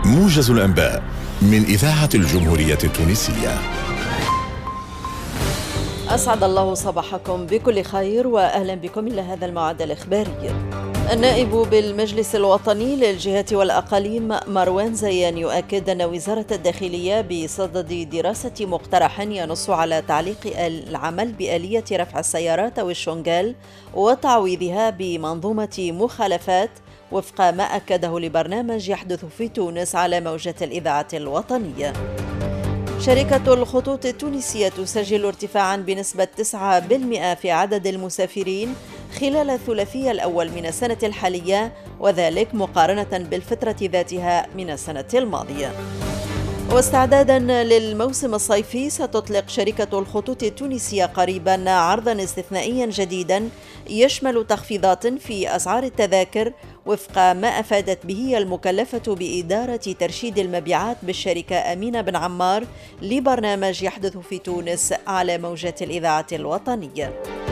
موجز الأنباء من إذاعة الجمهورية التونسية. أسعد الله صباحكم بكل خير وأهلا بكم إلى هذا الموعد الإخباري. النائب بالمجلس الوطني للجهات والأقاليم مروان زيان يؤكد أن وزارة الداخلية بصدد دراسة مقترح ينص على تعليق العمل بآلية رفع السيارات أو الشنغال وتعويضها بمنظومة مخالفات وفق ما أكده لبرنامج يحدث في تونس على موجة الإذاعة الوطنية. شركة الخطوط التونسية تسجل ارتفاعا بنسبة 9% في عدد المسافرين خلال الثلاثي الأول من السنة الحالية، وذلك مقارنة بالفترة ذاتها من السنة الماضية. واستعدادا للموسم الصيفي ستطلق شركة الخطوط التونسية قريبا عرضا استثنائيا جديدا يشمل تخفيضات في أسعار التذاكر وفق ما أفادت به المكلفة بإدارة ترشيد المبيعات بالشركة أمينة بن عمار لبرنامج يحدث في تونس على موجة الإذاعة الوطنية.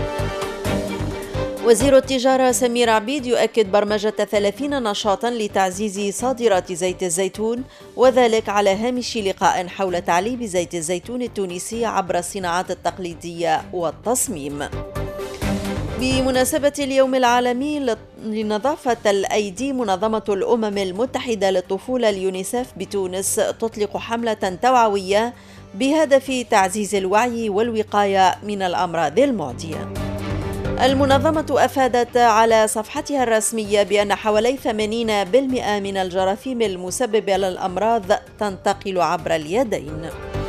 وزير التجارة سمير عبيد يؤكد برمجة 30 نشاطا لتعزيز صادرات زيت الزيتون، وذلك على هامش لقاء حول تعليب زيت الزيتون التونسي عبر الصناعات التقليدية والتصميم. بمناسبة اليوم العالمي لنظافة الأيدي، منظمة الأمم المتحدة للطفولة اليونيسف بتونس تطلق حملة توعوية بهدف تعزيز الوعي والوقاية من الأمراض المعدية. المنظمة أفادت على صفحتها الرسمية بأن حوالي 80% من الجراثيم المسببة للأمراض تنتقل عبر اليدين.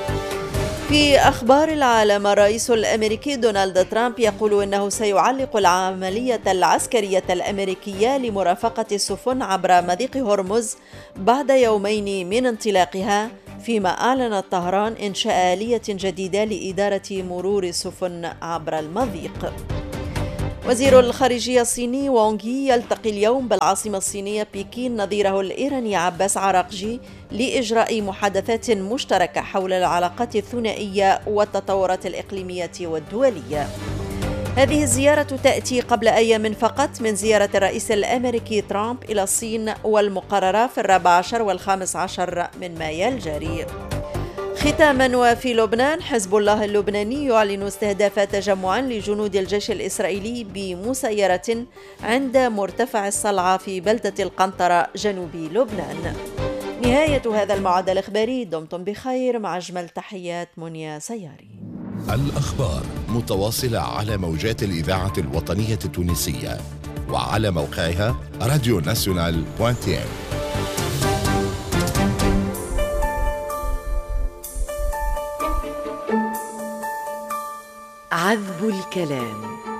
في أخبار العالم، الرئيس الأمريكي دونالد ترامب يقول إنه سيعلق العملية العسكرية الأمريكية لمرافقة السفن عبر مضيق هرمز بعد يومين من انطلاقها، فيما أعلنت طهران إنشاء آلية جديدة لإدارة مرور السفن عبر المضيق. وزير الخارجية الصيني وونغ يي يلتقي اليوم بالعاصمة الصينية بكين نظيره الإيراني عباس عراقجي لإجراء محادثات مشتركة حول العلاقات الثنائية والتطورات الإقليمية والدولية. هذه الزيارة تأتي قبل أيام فقط من زيارة الرئيس الأمريكي ترامب إلى الصين والمقررة في 14 و15 من مايو الجاري. ختاما، وفي لبنان، حزب الله اللبناني يعلن استهداف تجمعا لجنود الجيش الإسرائيلي بمسيرة عند مرتفع الصلعة في بلدة القنطرة جنوب لبنان. نهاية هذا الموعد الإخباري، دمتم بخير، مع أجمل تحيات منيا سياري. الأخبار متواصلة على موجات الإذاعة الوطنية التونسية وعلى موقعها radionational.tn. عذب الكلام.